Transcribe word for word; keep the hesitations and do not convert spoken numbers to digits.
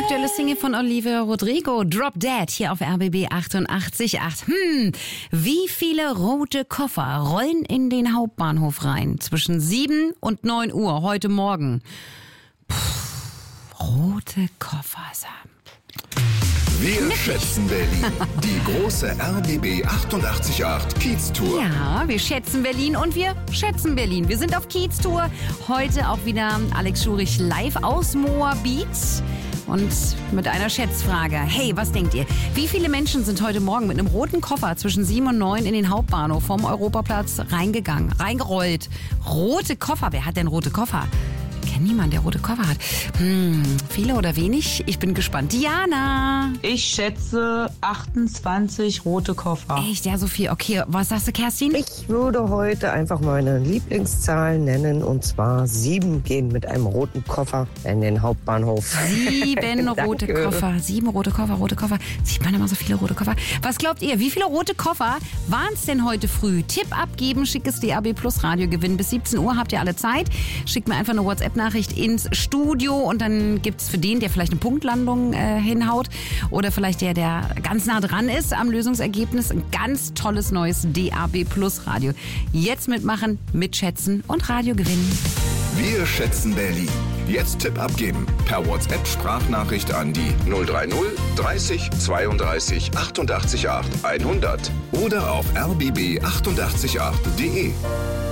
aktuelle Single von Olivia Rodrigo, Drop Dead, hier auf R B B achtundachtzig Komma acht. Hm, wie viele rote Koffer rollen in den Hauptbahnhof rein? Zwischen sieben und neun Uhr heute Morgen. Puh, rote Koffer, Sam. Wir schätzen Berlin. Die große R B B achtundachtzig Komma acht Kiez-Tour. Ja, wir schätzen Berlin und wir schätzen Berlin. Wir sind auf Kiez-Tour. Heute auch wieder Alex Schurich live aus Moabit. Und mit einer Schätzfrage. Hey, was denkt ihr? Wie viele Menschen sind heute Morgen mit einem roten Koffer zwischen sieben und neun in den Hauptbahnhof vom Europaplatz reingegangen, reingerollt? Rote Koffer. Wer hat denn rote Koffer? Kennt niemand, der rote Koffer hat. Hm, viele oder wenig? Ich bin gespannt. Diana. Ich schätze achtundzwanzig rote Koffer. Echt, ja, so viel. Okay, was sagst du, Kerstin? Ich würde heute einfach meine Lieblingszahl nennen, und zwar sieben gehen mit einem roten Koffer in den Hauptbahnhof. Sieben rote Koffer. Sieben rote Koffer, rote Koffer. Sieht man immer so viele rote Koffer. Was glaubt ihr, wie viele rote Koffer waren es denn heute früh? Tipp abgeben, schickes D A B Plus Radio gewinnen. Bis siebzehn Uhr habt ihr alle Zeit. Schickt mir einfach eine WhatsApp-Nachricht ins Studio und dann gibt's für den, der vielleicht eine Punktlandung äh, hinhaut oder vielleicht der, der ganz nah dran ist am Lösungsergebnis, ein ganz tolles neues D A B Plus Radio. Jetzt mitmachen, mitschätzen und Radio gewinnen. Wir schätzen Berlin. Jetzt Tipp abgeben. Per WhatsApp-Sprachnachricht an die null drei null dreißig zweiunddreißig achtundachtzig Komma acht hundert oder auf r b b achtundachtzig Komma acht punkt d e.